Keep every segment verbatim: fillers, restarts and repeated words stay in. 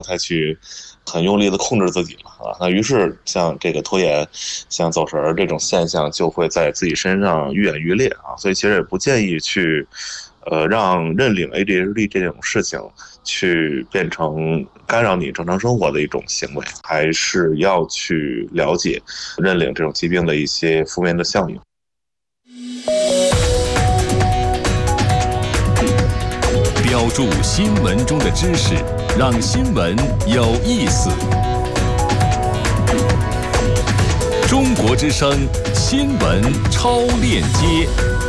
采取很用力的控制自己了啊。那于是像这个拖延、像走神儿这种现象就会在自己身上愈演愈烈啊。所以其实也不建议去，呃，让认领 A D H D 这种事情去变成干扰你正常生活的一种行为，还是要去了解认领这种疾病的一些负面的效应。 标注新闻中的知识，让新闻有意思。中国之声新闻超链接。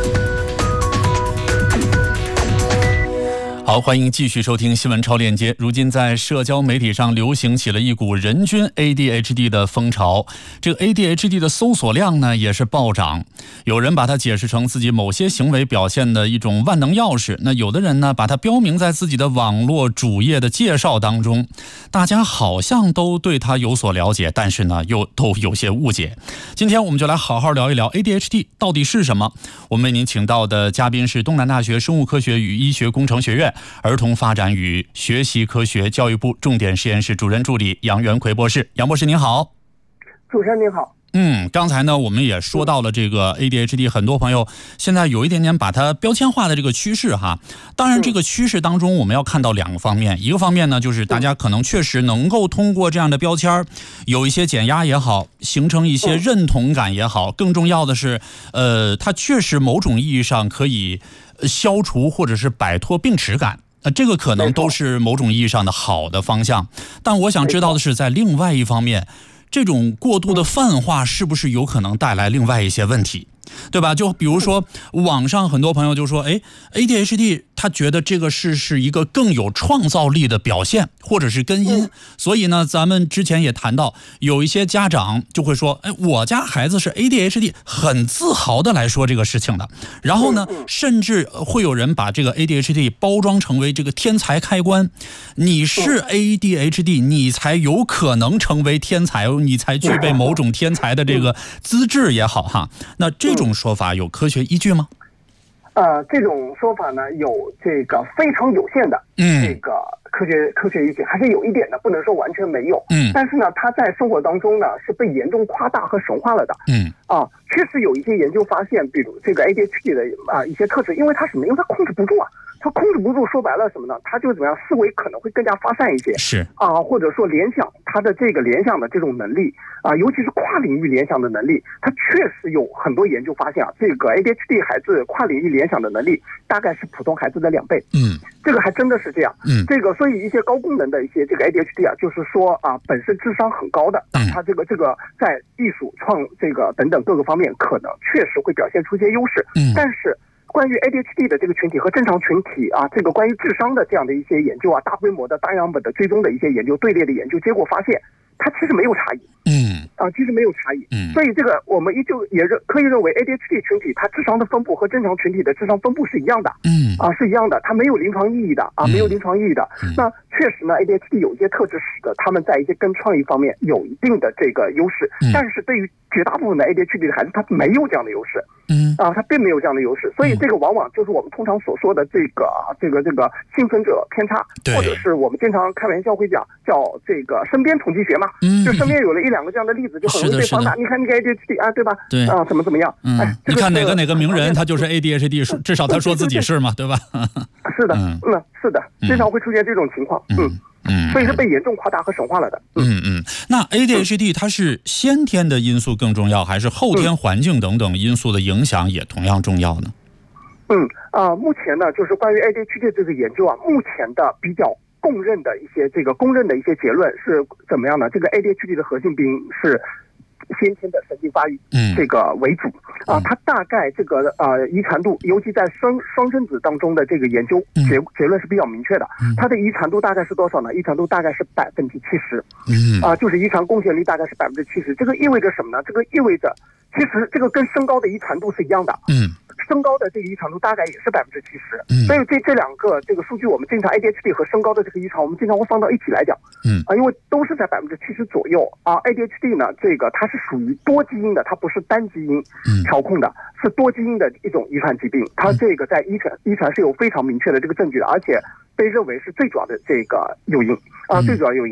好，欢迎继续收听新闻超链接。如今在社交媒体上流行起了一股人均 A D H D 的风潮，这个 A D H D 的搜索量呢也是暴涨。有人把它解释成自己某些行为表现的一种万能钥匙，那有的人呢把它标明在自己的网络主页的介绍当中。大家好像都对它有所了解，但是呢又都有些误解。今天我们就来好好聊一聊 A D H D 到底是什么。我们为您请到的嘉宾是东南大学生物科学与医学工程学院儿童发展与学习科学教育部重点实验室主任助理杨元奎博士。杨博士您好。 主持人您好。 嗯，刚才呢我们也说到了这个 A D H D， 很多朋友现在有一点点把它标签化的这个趋势哈。当然这个趋势当中我们要看到两个方面，一个方面呢就是大家可能确实能够通过这样的标签有一些减压也好，形成一些认同感也好，更重要的是呃，它确实某种意义上可以消除或者是摆脱病耻感。呃，这个可能都是某种意义上的好的方向，但我想知道的是，在另外一方面，这种过度的泛化是不是有可能带来另外一些问题，对吧？就比如说网上很多朋友就说，哎 ，A D H D 他觉得这个是是一个更有创造力的表现，或者是根因。所以呢，咱们之前也谈到，有一些家长就会说，哎，我家孩子是 A D H D， 很自豪的来说这个事情的。然后呢，甚至会有人把这个 A D H D 包装成为这个天才开关，你是 A D H D， 你才有可能成为天才，你才具备某种天才的这个资质也好哈。那这种说法有科学依据吗？ 呃，这种说法呢，有这个非常有限的这个科学、嗯、科学依据，还是有一点的，不能说完全没有。嗯，但是呢，它在生活当中呢是被严重夸大和神化了的。嗯，啊，确实有一些研究发现，比如这个 A D H D 的啊一些特质，因为它什么？因为它控制不住啊。它控制不住，说白了什么呢？它就怎么样，思维可能会更加发散一些，是啊，或者说联想，它的这个联想的这种能力啊，尤其是跨领域联想的能力，它确实有很多研究发现啊，这个 A D H D 孩子跨领域联想的能力大概是普通孩子的两倍。嗯，这个还真的是这样。嗯，这个所以一些高功能的一些这个 A D H D 啊，就是说啊，本身智商很高的，嗯，它这个这个在艺术创这个等等各个方面，可能确实会表现出一些优势。嗯，但是关于 A D H D 的这个群体和正常群体啊，这个关于智商的这样的一些研究啊，大规模的大样本的追踪的一些研究队列的研究结果发现，它其实没有差异。嗯，啊，其实没有差异。嗯，所以这个我们依旧也认可以认为 A D H D 群体它智商的分布和正常群体的智商分布是一样的。嗯，啊是一样的，它没有临床意义的啊，没有临床意义的。嗯、那确实呢 ，A D H D 有一些特质使得他们在一些跟创意方面有一定的这个优势，嗯、但是对于绝大部分的 A D H D 的孩子，他没有这样的优势。嗯，啊，他并没有这样的优势，所以这个往往就是我们通常所说的这个这个这个幸存者偏差，或者是我们经常开玩笑会讲叫这个身边统计学嘛。嗯，就身边有了一两个这样的例子，就很容易被放大。你看那个 A D H D 啊，对吧？对啊，怎么怎么样？嗯，哎， 你看哪个哪个名人他就是 A D H D， 至少他说自己是嘛，对吧？ 是的，嗯，是的，经常会出现这种情况。嗯。嗯，所以是被严重夸大和神化了的。 嗯嗯，那 A D H D 它是先天的因素更重要，还是后天环境等等因素的影响也同样重要呢？ 嗯啊、呃，目前呢，就是关于 A D H D 这个研究啊，目前的比较公认的一些这个公认的一些结论是怎么样呢？这个 A D H D 的核心病因是先天的神经发育，嗯，这个为主啊、呃，它大概这个呃遗传度，尤其在双双生子当中的这个研究结结论是比较明确的。它的遗传度大概是多少呢？遗传度大概是百分之七十，嗯啊、呃，就是遗传贡献率大概是百分之七十。这个意味着什么呢？这个意味着其实这个跟身高的遗传度是一样的，嗯。 升高的这个遗传度大概也是百分之七十。所以这这两个这个数据，我们经常 A D H D 和升高的这个遗传，我们经常会放到一起来讲。 嗯啊，因为都是在百分之七十左右啊。A D H D 呢，这个它是属于多基因的，它不是单基因调控的，是多基因的一种遗传疾病。它这个在遗传遗传是有非常明确的这个证据的，而且被认为是最主要的这个诱因啊，最主要诱因。